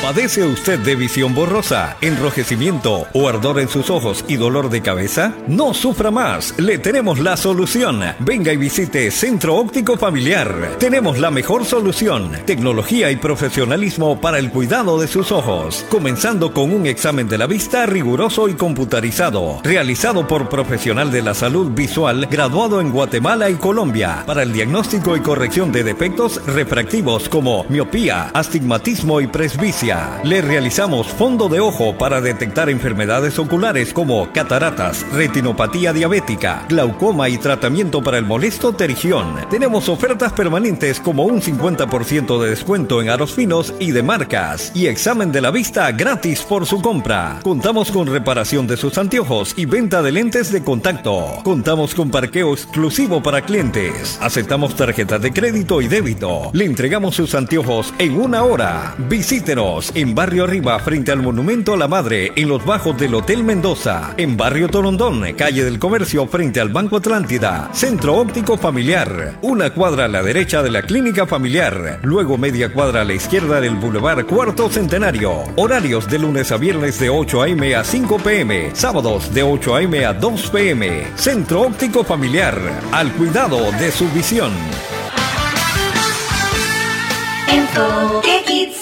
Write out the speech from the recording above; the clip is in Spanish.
¿Padece usted de visión borrosa, enrojecimiento o ardor en sus ojos y dolor de cabeza? No sufra más, le tenemos la solución. Venga y visite Centro Óptico Familiar. Tenemos la mejor solución, tecnología y profesionalismo para el cuidado de sus ojos, comenzando con un examen de la vista riguroso y computarizado, realizado por profesional de la salud visual graduado en Guatemala y Colombia, para el diagnóstico y corrección de defectos refractivos como miopía, astigmatismo y presbicia. Le realizamos fondo de ojo para detectar enfermedades oculares como cataratas, retinopatía diabética, glaucoma y tratamiento para el molesto tergión. Tenemos ofertas permanentes como un 50% de descuento en aros finos y de marcas y examen de la vista gratis por su compra. Contamos con reparación de sus anteojos y venta de lentes de contacto. Contamos con parqueo exclusivo para clientes. Aceptamos tarjetas de crédito y débito. Le entregamos sus anteojos en 1 hora. Visítenos en Barrio Arriba, frente al Monumento a la Madre, en los bajos del Hotel Mendoza. En Barrio Torondón, calle del Comercio, frente al Banco Atlántida. Centro Óptico Familiar. 1 cuadra a la derecha de la Clínica Familiar. Luego media cuadra a la izquierda del Boulevard Cuarto Centenario. Horarios de lunes a viernes de 8 a.m. a 5 p.m. Sábados de 8 a.m. a 2 p.m. Centro Óptico Familiar. Al cuidado de su visión. Enfoque Kids.